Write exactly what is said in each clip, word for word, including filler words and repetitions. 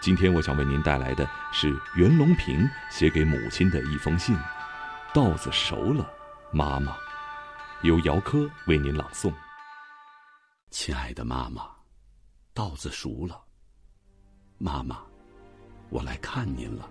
今天我想为您带来的是袁隆平写给母亲的一封信，稻子熟了，妈妈，由姚科为您朗诵。 亲爱的妈妈，稻子熟了，妈妈，我来看您了。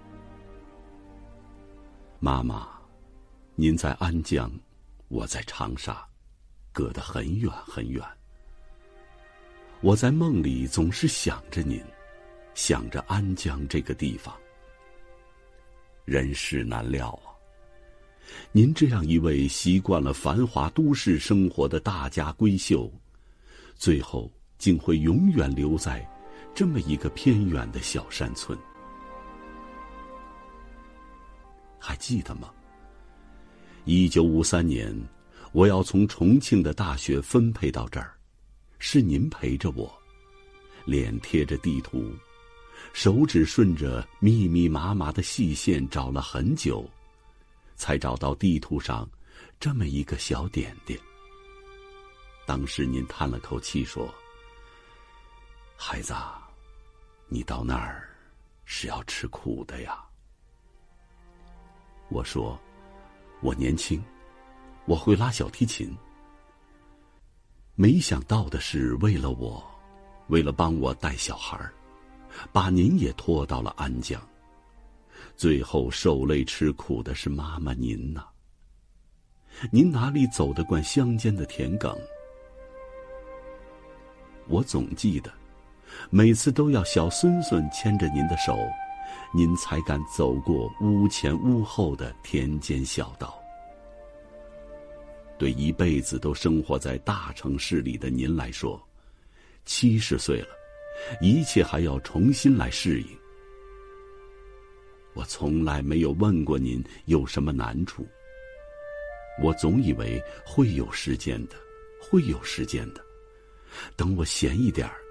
妈妈，您在安江，我在长沙，隔得很远很远。我在梦里总是想着您，想着安江这个地方。人事难料啊，您这样一位习惯了繁华都市生活的大家闺秀，最后竟会永远留在这么一个偏远的小山村。还记得吗？一九五三年，我要从重庆的大学分配到这儿，是您陪着我，脸贴着地图，手指顺着密密麻麻的细线找了很久，才找到地图上这么一个小点点。当时您叹了口气说：“孩子，你到那儿是要吃苦的呀。”我说：“我年轻，我会拉小提琴。”没想到的是，为了我，为了帮我带小孩，把您也拖到了安江。最后受累吃苦的是妈妈您呐、啊。您哪里走得惯乡间的田埂？我总记得，每次都要小孙孙牵着您的手，您才敢走过屋前屋后的田间小道。对一辈子都生活在大城市里的您来说，七十岁了，一切还要重新来适应。我从来没有问过您有什么难处，我总以为会有时间的，会有时间的。等我闲一点儿，